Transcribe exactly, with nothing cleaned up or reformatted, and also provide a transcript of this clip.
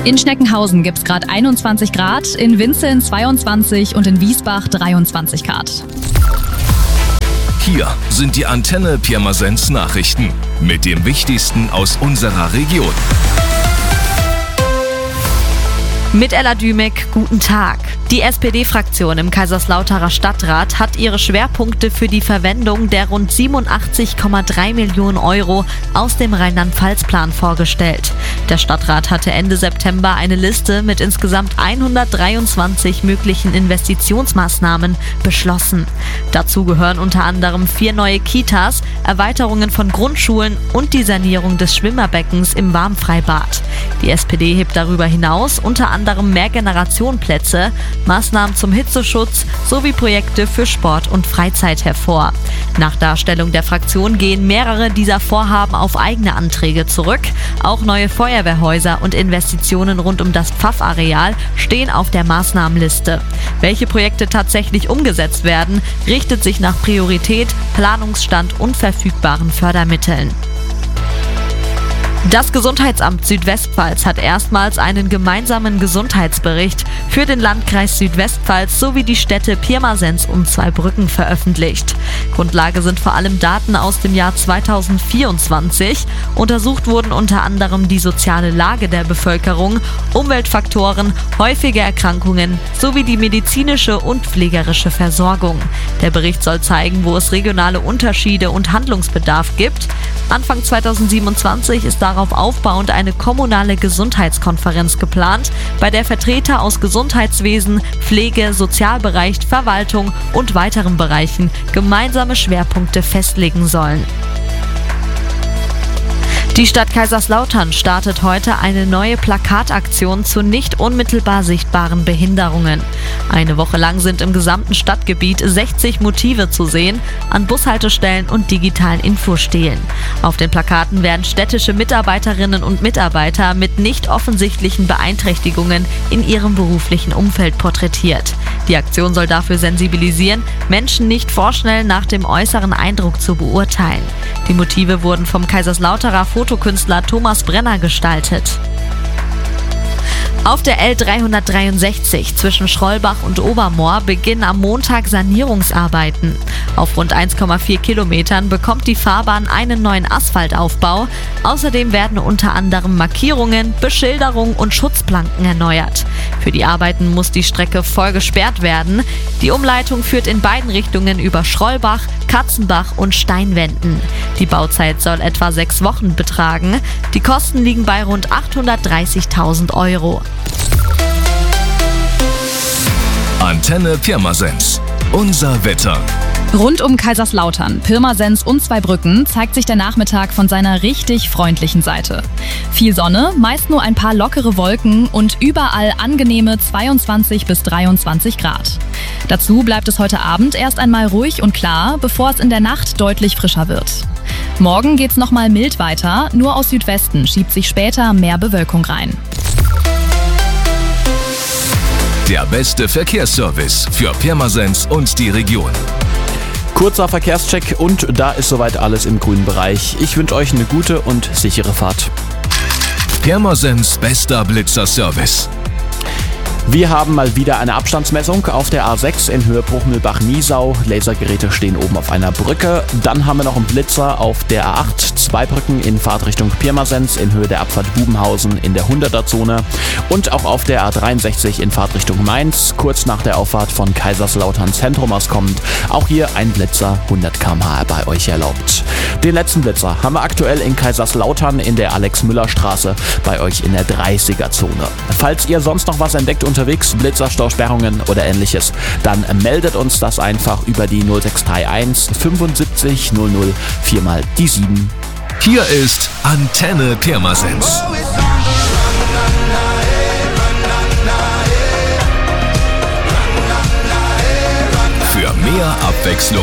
In Schneckenhausen gibt es gerade einundzwanzig Grad, in Winzeln zweiundzwanzig und in Wiesbach dreiundzwanzig Grad. Hier sind die Antenne Pirmasens Nachrichten mit dem Wichtigsten aus unserer Region. Mit Ella Dümek, guten Tag. Die S P D-Fraktion im Kaiserslauterer Stadtrat hat ihre Schwerpunkte für die Verwendung der rund siebenundachtzig Komma drei Millionen Euro aus dem Rheinland-Pfalz-Plan vorgestellt. Der Stadtrat hatte Ende September eine Liste mit insgesamt hundertdreiundzwanzig möglichen Investitionsmaßnahmen beschlossen. Dazu gehören unter anderem vier neue Kitas, Erweiterungen von Grundschulen und die Sanierung des Schwimmerbeckens im Warmfreibad. Die S P D hebt darüber hinaus unter anderem mehr Generationenplätze, Maßnahmen zum Hitzeschutz sowie Projekte für Sport und Freizeit hervor. Nach Darstellung der Fraktion gehen mehrere dieser Vorhaben auf eigene Anträge zurück. Auch neue Feuerwehrhäuser und Investitionen rund um das Pfaffareal stehen auf der Maßnahmenliste. Welche Projekte tatsächlich umgesetzt werden, richtet sich nach Priorität, Planungsstand und verfügbaren Fördermitteln. Das Gesundheitsamt Südwestpfalz hat erstmals einen gemeinsamen Gesundheitsbericht für den Landkreis Südwestpfalz sowie die Städte Pirmasens und Zweibrücken veröffentlicht. Grundlage sind vor allem Daten aus dem Jahr zweitausendvierundzwanzig. Untersucht wurden unter anderem die soziale Lage der Bevölkerung, Umweltfaktoren, häufige Erkrankungen sowie die medizinische und pflegerische Versorgung. Der Bericht soll zeigen, wo es regionale Unterschiede und Handlungsbedarf gibt. Anfang zweitausendsiebenundzwanzig ist darauf aufbauend eine kommunale Gesundheitskonferenz geplant, bei der Vertreter aus Gesundheitswesen, Pflege, Sozialbereich, Verwaltung und weiteren Bereichen gemeinsame Schwerpunkte festlegen sollen. Die Stadt Kaiserslautern startet heute eine neue Plakataktion zu nicht unmittelbar sichtbaren Behinderungen. Eine Woche lang sind im gesamten Stadtgebiet sechzig Motive zu sehen, an Bushaltestellen und digitalen Infostelen. Auf den Plakaten werden städtische Mitarbeiterinnen und Mitarbeiter mit nicht offensichtlichen Beeinträchtigungen in ihrem beruflichen Umfeld porträtiert. Die Aktion soll dafür sensibilisieren, Menschen nicht vorschnell nach dem äußeren Eindruck zu beurteilen. Die Motive wurden vom Kaiserslauterer Fotokünstler Thomas Brenner gestaltet. Auf der L dreihundertdreiundsechzig zwischen Schrollbach und Obermoor beginnen am Montag Sanierungsarbeiten. Auf rund eins Komma vier Kilometern bekommt die Fahrbahn einen neuen Asphaltaufbau. Außerdem werden unter anderem Markierungen, Beschilderung und Schutzplanken erneuert. Für die Arbeiten muss die Strecke voll gesperrt werden. Die Umleitung führt in beiden Richtungen über Schrollbach, Katzenbach und Steinwenden. Die Bauzeit soll etwa sechs Wochen betragen. Die Kosten liegen bei rund achthundertdreißigtausend Euro. Antenne Pirmasens. Unser Wetter. Rund um Kaiserslautern, Pirmasens und Zweibrücken zeigt sich der Nachmittag von seiner richtig freundlichen Seite. Viel Sonne, meist nur ein paar lockere Wolken und überall angenehme zweiundzwanzig bis dreiundzwanzig Grad. Dazu bleibt es heute Abend erst einmal ruhig und klar, bevor es in der Nacht deutlich frischer wird. Morgen geht's nochmal mild weiter, nur aus Südwesten schiebt sich später mehr Bewölkung rein. Der beste Verkehrsservice für Pirmasens und die Region. Kurzer Verkehrscheck und da ist soweit alles im grünen Bereich. Ich wünsche euch eine gute und sichere Fahrt. Pirmasens bester Blitzerservice. Wir haben mal wieder eine Abstandsmessung auf der A sechs in Höhe Bruchmühlbach-Niesau. Lasergeräte stehen oben auf einer Brücke. Dann haben wir noch einen Blitzer auf der A acht, Zweibrücken in Fahrtrichtung Pirmasens in Höhe der Abfahrt Bubenhausen in der hunderter-Zone. Und auch auf der A dreiundsechzig in Fahrtrichtung Mainz, kurz nach der Auffahrt von Kaiserslautern Zentrum aus kommt. Auch hier ein Blitzer hundert Kilometer pro Stunde bei euch erlaubt. Den letzten Blitzer haben wir aktuell in Kaiserslautern in der Alex-Müller-Straße bei euch in der dreißiger-Zone. Falls ihr sonst noch was entdeckt unterwegs, Blitzerstausperrungen oder ähnliches, dann meldet uns das einfach über die null sechs drei eins fünfundsiebzig null null vier mal die sieben. Hier ist Antenne Pirmasens. Für mehr Abwechslung